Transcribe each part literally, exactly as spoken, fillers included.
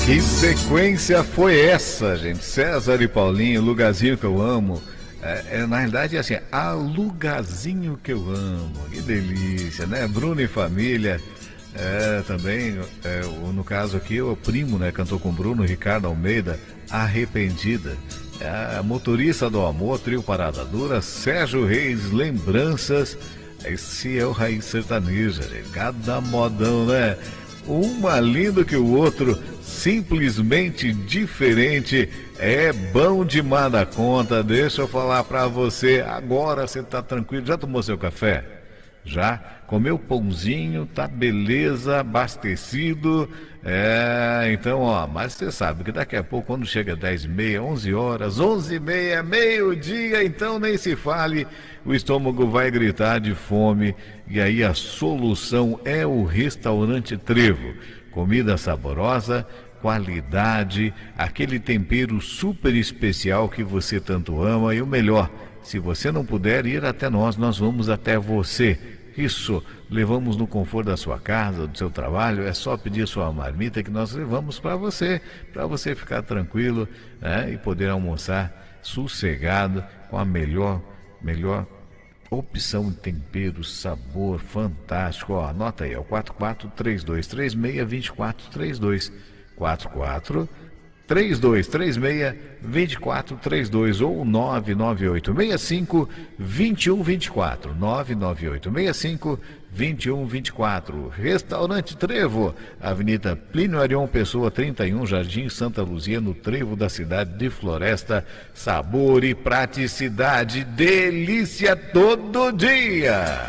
Que sequência foi essa, gente? César e Paulinho, lugarzinho que eu amo. É, é, na realidade é assim, a lugarzinho que eu amo. Que delícia, né? Bruno e família. É, também, é, no caso aqui, o primo, né? Cantou com Bruno, Ricardo Almeida, Arrependida. É, a motorista do amor, trio Parada Dura, Sérgio Reis, Lembranças. Esse é o Raiz Sertaneja, gente. Cada modão, né? Um mais lindo que o outro, simplesmente diferente, é bom demais da conta. Deixa eu falar pra você, agora você tá tranquilo, já tomou seu café? Já? Comeu pãozinho, tá beleza, abastecido, é, então ó, mas você sabe que daqui a pouco quando chega dez e meia, onze horas, onze e meia, meio-dia, então nem se fale, o estômago vai gritar de fome e aí a solução é o Restaurante Trevo, comida saborosa, qualidade, aquele tempero super especial que você tanto ama e o melhor, se você não puder ir até nós, nós vamos até você. Isso, levamos no conforto da sua casa, do seu trabalho, é só pedir sua marmita que nós levamos para você, para você ficar tranquilo, né, e poder almoçar sossegado com a melhor, melhor opção de tempero, sabor fantástico. Ó, anota aí, é o quatro quatro três dois três seis, dois quatro três dois, quatro quatro três dois três seis, dois quatro três dois ou nove nove oito seis cinco, dois um dois quatro, nove nove oito seis cinco, dois um dois quatro. Restaurante Trevo, Avenida Plínio Arion Pessoa trinta e um, Jardim Santa Luzia, no Trevo da cidade de Floresta. Sabor e praticidade, delícia todo dia.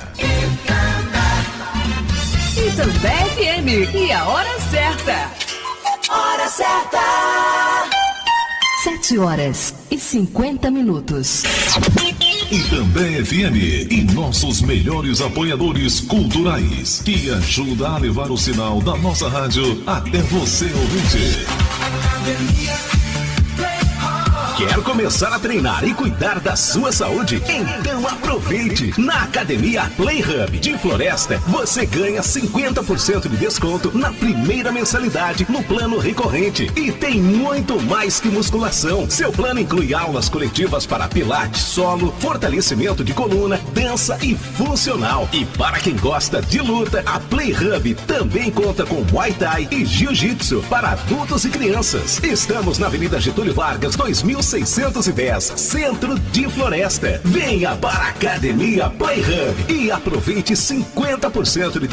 Itambé F M, e a hora certa. Hora certa! Sete horas e cinquenta minutos. Itambé F M e nossos melhores apoiadores culturais, que ajuda a levar o sinal da nossa rádio até você, ouvinte. Quer começar a treinar e cuidar da sua saúde? Então aproveite! Na Academia Play Hub de Floresta, você ganha cinquenta por cento de desconto na primeira mensalidade no plano recorrente. E tem muito mais que musculação. Seu plano inclui aulas coletivas para pilates, solo, fortalecimento de coluna, dança e funcional. E para quem gosta de luta, a Play Hub também conta com Muay Thai e Jiu-Jitsu para adultos e crianças. Estamos na Avenida Getúlio Vargas, dois mil seiscentos e dez, Centro de Floresta. Venha para a Academia Play Hub e aproveite cinquenta por cento de